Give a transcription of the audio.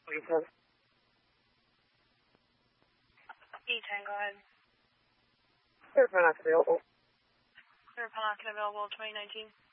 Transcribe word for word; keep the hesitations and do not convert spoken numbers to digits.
E ten, go ahead. Clear for not available. Clear for not available, twenty nineteen.